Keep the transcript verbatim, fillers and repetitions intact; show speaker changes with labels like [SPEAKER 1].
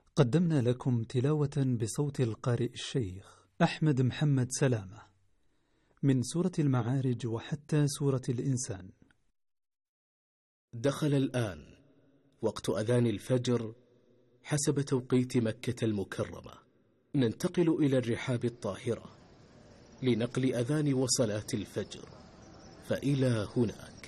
[SPEAKER 1] قدمنا لكم تلاوة بصوت القارئ الشيخ أحمد محمد سلامة من سورة المعارج وحتى سورة الإنسان.
[SPEAKER 2] دخل الآن وقت أذان الفجر حسب توقيت مكة المكرمة. ننتقل إلى الرحاب الطاهرة لنقل أذان وصلاة الفجر، فإلى هناك.